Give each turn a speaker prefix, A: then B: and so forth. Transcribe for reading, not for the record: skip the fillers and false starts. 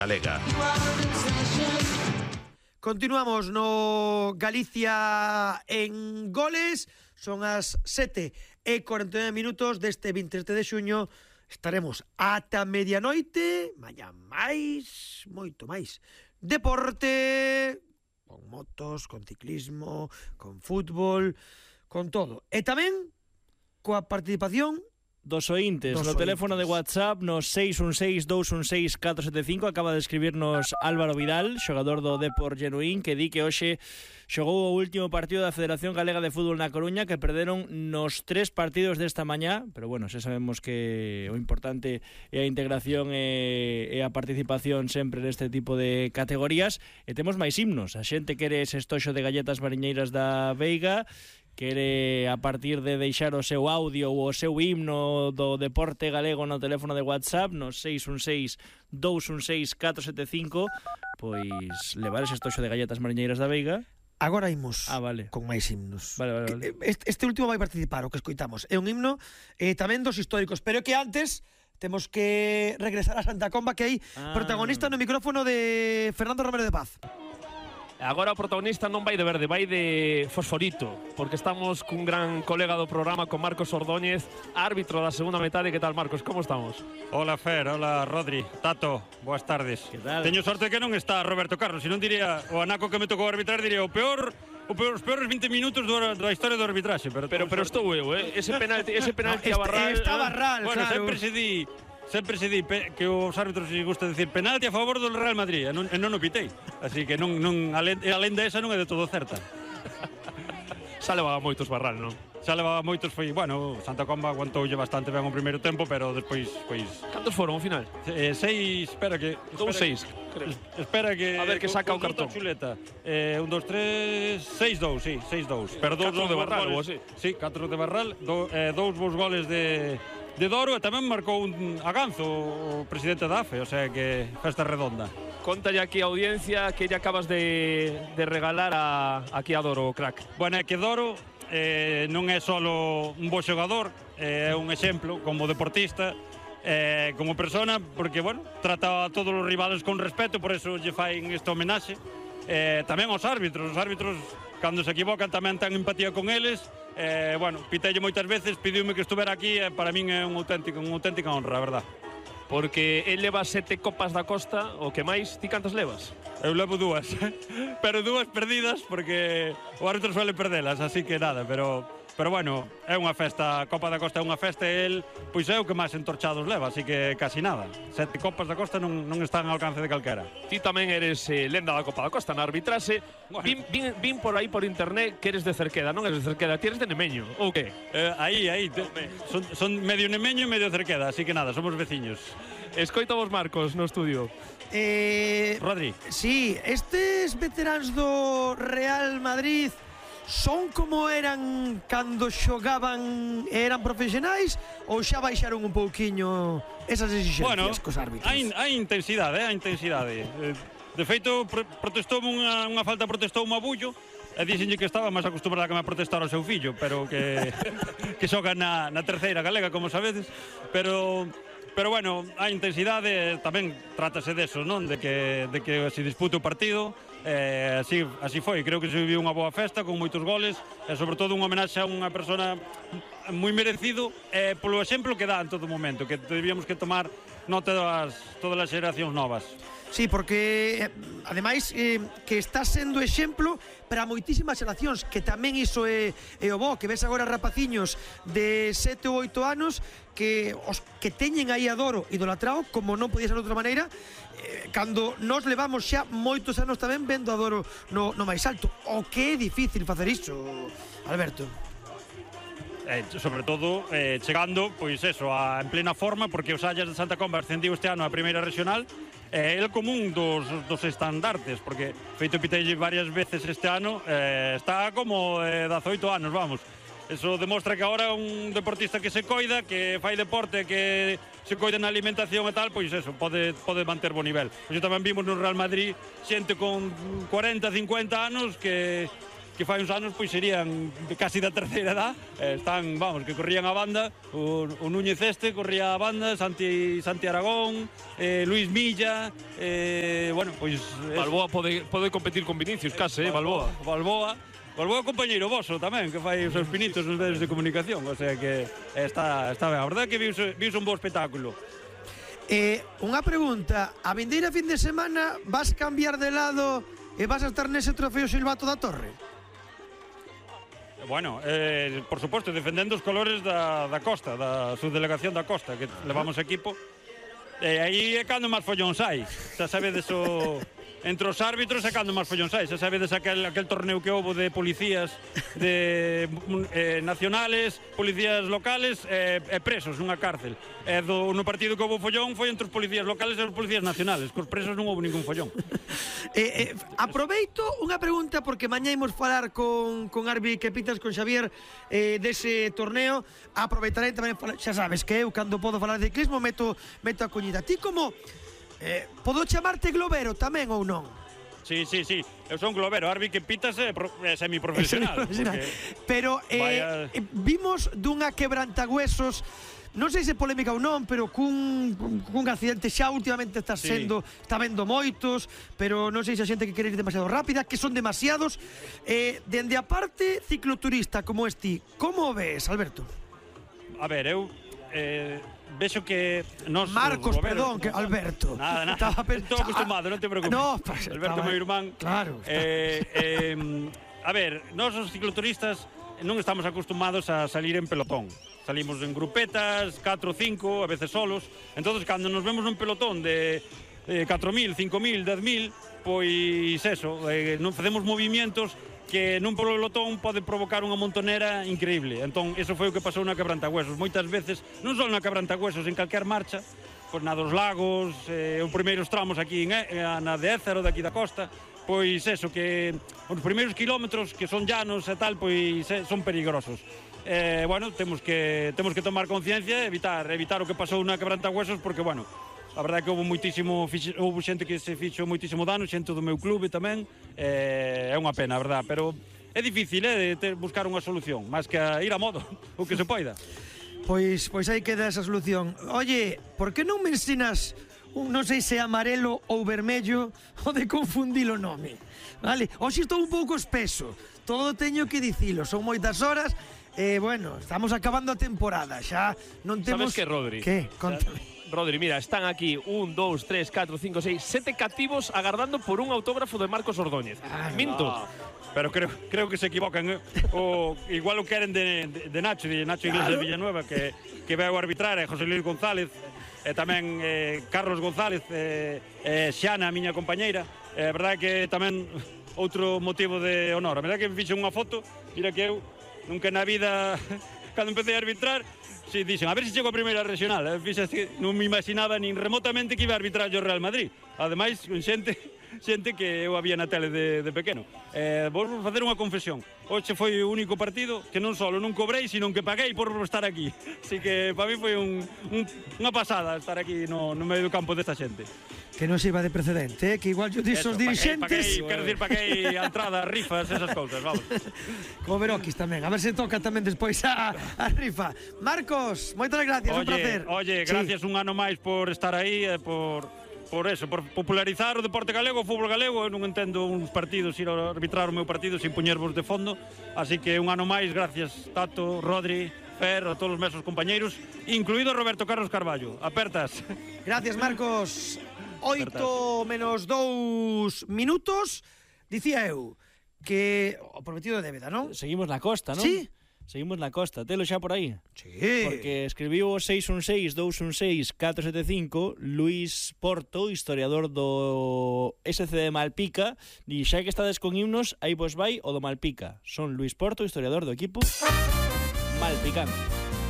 A: Galega.
B: Continuamos no Galicia en goles. Son as 7:49 minutos deste 27 de xuño. Estaremos ata medianoite. Mañá máis, moito máis deporte, con motos, con ciclismo, con fútbol, con todo. E tamén coa participación
C: dos ointes, no teléfono de WhatsApp no 616-216-475. Acaba de escribirnos Álvaro Vidal, xogador do Depor Genuín, que di que hoxe xogou o último partido da Federación Galega de Fútbol na Coruña, que perderon nos 3 partidos desta mañá, pero bueno, xa sabemos que o importante é a integración e a participación sempre neste tipo de categorías. E temos máis himnos. A xente quere ese estoxo de galletas mariñeiras da Veiga, quere a partir de deixar o seu audio ou o seu himno do deporte galego no teléfono de WhatsApp no 616-216-475, pois levar ese estoxo de galletas mariñeiras da Veiga.
B: Agora imos
C: vale.
B: Con máis himnos.
C: Vale.
B: Este último vai participar, o que escoitamos. É un himno tamén dos históricos, pero que antes temos que regresar a Santa Comba, que hai protagonista no micrófono de Fernando Romero de Paz.
D: Agora o protagonista non vai de verde, vai de fosforito, porque estamos cun gran colega do programa, con Marcos Ordóñez, árbitro da segunda metade. Que tal, Marcos? Como estamos?
E: Hola, Fer, hola, Rodri, Tato, boas tardes.
C: Que tal?
E: Teño sorte que non está Roberto Carlos, se non diría o anaco que me tocou arbitrar, diría os peores 20 minutos da historia do arbitraxe. Pero
D: estou eu, ese penalti a Barral.
B: Está Barral,
E: bueno,
B: claro.
E: Sempre se di que os árbitros se gusta decir penalti a favor do Real Madrid, e non o pitei. Así que a lenda esa non é de todo certa.
D: Xa levaba moitos Barral, non?
E: Xa levaba moitos, Santa Comba aguantoulle bastante ben o primeiro tempo, pero despois
D: Cantos foron ao final?
E: 6, espera que
D: a ver que saca o cartón.
E: Chuleta. 1, 2, 3, 6-2, sí, 6-2. Pero
D: 4 de Barral, ou así.
E: Sí, 4 de Barral, 2 bons goles de Doro, e tamén marcou a Ganzo o presidente da AFE, o sea que festa redonda.
D: Contalle aquí a audiencia que lle acabas de regalar aquí a Doro, crack.
E: Bueno, é que Doro non é só un bo xogador, é un exemplo como deportista, como persona, porque, bueno, trata a todos os rivales con respeto, por eso lle fai esta homenaxe. Tamén aos árbitros, cando se equivocan tamén ten empatía con eles. Bueno, pitelle moitas veces, pidiume que estuvera aquí, e para min é unha auténtica honra, a verdad.
D: Porque el leva 7 copas da Costa, o que máis, ti cantas levas?
E: Eu levo 2, pero 2 perdidas, porque o árbitro suele perdelas, así que nada, pero bueno, é unha festa, a Copa da Costa é unha festa, e el, pois é o que máis entorchados leva, así que casi nada. 7 Copas da Costa non están ao alcance de calquera.
D: Ti tamén eres lenda da Copa da Costa na arbitrase. Bueno. Vin por aí por internet que eres de Cerqueda, non eres de Cerqueda, ti eres de Nemeño, ou que?
E: Aí, son medio Nemeño e medio Cerqueda, así que nada, somos veciños.
D: Escoitamos Marcos no estudio.
E: Rodri.
B: Sí, estes veteráns do Real Madrid son como eran cando xogaban e eran profesionais, ou xa baixaron un pouquiño esas exixencias cos árbitros?
E: Hai intensidade, de feito, protestou unha falta, protestou un abullo, e dixenlle que estaba máis acostumbrada que me a protestar ao seu fillo, pero que xoga na terceira galega, como sabedes, pero bueno, a intensidade tamén trátase deso, non? De que se dispute o partido. Así foi, creo que se viviu unha boa festa con moitos goles, e sobre todo unha homenaxe a unha persona moi merecido, polo exemplo que dá en todo momento, que debíamos que tomar nota todas as xeracións novas.
B: Sí, porque ademais que está sendo exemplo para moitísimas xeracións, que tamén iso é o bo, que ves agora rapaciños de 7 ou 8 anos que os que teñen aí a Doro idolatrao, como non podía ser de outra maneira, cando nos levamos xa moitos anos tamén vendo a Doro no máis alto. O que é difícil facer iso, Alberto.
E: Sobre todo chegando, pois eso, en plena forma, porque os Allas de Santa Comba ascendiu este ano a primeira regional. É el común dos estandartes, porque feito pitelle varias veces este ano, está como 18 anos, vamos. Eso demostra que agora un deportista que se coida, que fai deporte, que se coida na alimentación e tal, pois eso, pode manter bo nivel. Pois tamén vimos no Real Madrid xente con 40, 50 anos que que fai uns anos pois serían casi da terceira edad. Están, vamos, que corrían a banda, o Núñez corría a banda, Santi Aragón, Luis Milla, bueno, pois
D: Balboa pode competir con Vinicius case, Balboa compañeiro voso tamén, que fai os seus pinitos nos medios de comunicación, o sea que está ben. A verdade é que viuse un bo espectáculo.
B: Unha pregunta, a vindeira fin de semana vas cambiar de lado e vas a estar nese trofeo Silvato da Torre?
E: Bueno, por suposto, defendendo os colores da Costa, da subdelegación da Costa, que levamos equipo. Aí é cando máis follóns hai. Xa sabedes entre os árbitros é cando máis follóns hai. Xa sabedes aquel torneo que houve de policías nacionales, policías locales e presos nunha cárcel. No partido que houve follón foi entre os policías locales e os policías nacionales. Cos presos non houve ningún follón.
B: Aproveito unha pregunta porque mañá imos falar con Arbi Quepitas, con Xavier dese torneo. Aproveitarei tamén, xa sabes que eu cando podo falar de ciclismo meto a coñida. Ti como podo chamarte globero tamén ou non?
E: Sí, eu son globero. Arbi Quepitas é semiprofesional.
B: Pero vimos dunha quebrantagüesos, non sei se polémica ou non, pero cun accidente xa últimamente está vendo moitos, pero non sei se a xente que quere ir demasiado rápida, que son demasiados. Dende a parte cicloturista como este, como o ves, Alberto?
E: A ver, eu vexo que nos
B: Marcos, perdón, que Alberto.
E: Nada. Estou acostumado, non te preocupes.
B: No,
E: Alberto, meu irmán.
B: Claro.
E: A ver, nós os cicloturistas non estamos acostumados a salir en pelotón. Salimos en grupetas, 4 ou 5, a veces solos. Entonces, cando nos vemos nun pelotón de 4.000, 5.000, 10.000, pois eso, non facemos movimentos que nun pelotón pode provocar unha montonera increíble. Entón, eso foi o que pasou na Quebrantagüesos. Moitas veces, non só na Quebrantagüesos, en calquer marcha, pois na dos Lagos, os primeiros tramos aquí na de Ézaro, daqui da costa, pois eso, que os primeiros kilómetros que son llanos e tal, pois son peligrosos. Bueno, temos que tomar conciencia e evitar o que pasou na Quebrantagüesos, porque, bueno, a verdade é que houve xente que se fixo moitísimo dano, xente do meu clube tamén, é unha pena, a verdade, pero é difícil buscar unha solución, máis que ir a modo, o que se poida.
B: Pois aí queda esa solución. Oye, por que non me ensinas non sei se amarelo ou vermello ou de confundir o nome? Vale, hoxe estou un pouco espeso, todo teño que dicilo, son moitas horas. Bueno, estamos acabando a temporada, xa non temos...
D: Sabes que, Rodri?
B: Que? Contame.
D: Rodri, mira, están aquí 1, 2, 3, 4, 5, 6, 7 cativos agardando por un autógrafo de Marcos Ordóñez. Minto.
E: Pero creo que se equivocan. Igual o queren de Nacho Iglesias Villanueva, que veu arbitrar, José Luis González, e tamén Carlos González, Xana, a miña compañeira. É verdade que tamén outro motivo de honor. A verdade que me fixe unha foto, mira que eu nunca na vida, cando empecé a arbitrar, si dixen, a ver se chego a primeira regional. Non me imaginaba nin remotamente que iba a arbitrar o Real Madrid. Ademais, con xente que eu había na tele de pequeno. Vou facer unha confesión. Hoxe foi o único partido que non só non cobrei, sino que paguei por estar aquí. Así que para mí foi unha pasada estar aquí no medio do campo desta xente.
B: Que non se iba de precedente, que igual yo dixo os dirixentes...
E: Quero dicir, paguei a entrada, rifas, esas cousas, vamos.
B: Como Veroquis tamén, a ver se toca tamén despois a rifa. Marcos, moitas gracias, un placer.
E: Oye, gracias un ano máis por estar aí, por popularizar o deporte galego, o fútbol galego. Eu non entendo uns partidos, ir a arbitrar o meu partido sin poñervos de fondo, así que un ano máis, gracias Tato, Rodri, Fer, a todos os mesos compañeiros, incluído Roberto Carlos Carballo. Apertas.
B: Gracias, Marcos. 8 menos 2 minutos. Dicía eu que o prometido de débeda, non?
C: Seguimos na costa, non?
B: Sí.
C: Seguimos na costa, telo xa por aí.
B: Sí.
C: Porque escribiu o 616-216-475 Luis Porto, historiador do SC de Malpica, e xa que estades con himnos, aí vos vai o do Malpica. Son Luis Porto, historiador do equipo malpicano.